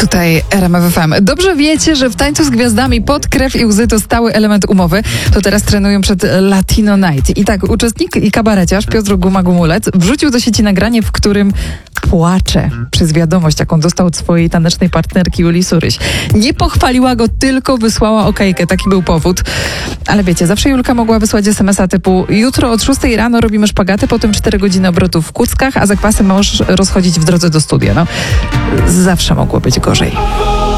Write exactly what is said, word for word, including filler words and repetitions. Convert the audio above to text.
Tutaj R M F F M. Dobrze wiecie, że w Tańcu z Gwiazdami Pot, Krew i Łzy to stały element umowy. To teraz trenują przed Latino Night. I tak, uczestnik i kabareciarz Piotr Guma-Gumulec wrzucił do sieci nagranie, w którym płacze przez wiadomość, jaką dostał od swojej tanecznej partnerki Julii Suryś. Nie pochwaliła go, tylko wysłała okejkę. Taki był powód. Ale wiecie, zawsze Julka mogła wysłać es em es a typu: jutro od szóstej rano robimy szpagaty, potem cztery godziny obrotów w kuckach, a za kwasem możesz rozchodzić w drodze do studia. No, zawsze mogło być gorzej.